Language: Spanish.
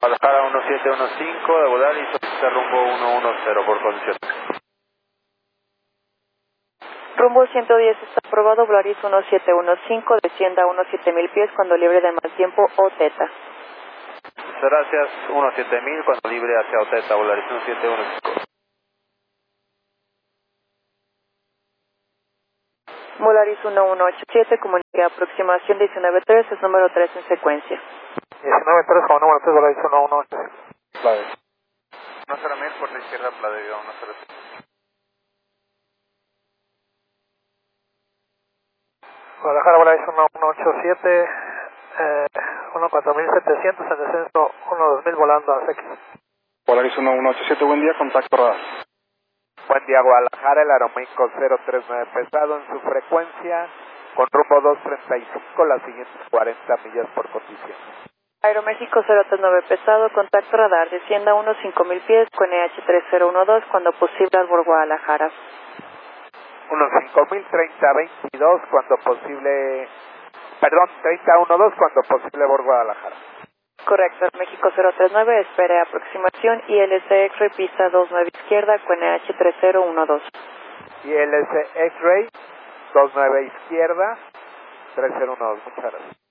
Guadalajara 1715 de Volaris, solicita rumbo 110 por condición. Rumbo 110 está aprobado, Volaris 1715, descienda a unos 7000 pies cuando libre de mal tiempo o teta. Muchas gracias, 17000 cuando libre hacia Oteta, Volaris 1715. Volaris 1187, comunica aproximación 193, es número 3 en secuencia. 193 como número 3, Volaris 1187. Plade. 10000 por la izquierda, Plade, 103. Guadalajara, Volaris 1187, 14700 en descenso, 12000 volando a CX. Volaris 1187, buen día, contacto radar. Buen día, Guadalajara, el Aeroméxico 039 pesado en su frecuencia, con rumbo 235, las siguientes 40 millas por condición. Aeroméxico 039 pesado, contacto radar, descienda a unos 5000 pies con EH3012 cuando posible al borde Guadalajara. Unos 5000, 3022 cuando posible, perdón, 3012 cuando posible por Guadalajara. Correcto, México 039, espere aproximación, ILS X-Ray, pista 29 izquierda con EH3012. ILS X-Ray, 29 izquierda, 3012, muchas gracias.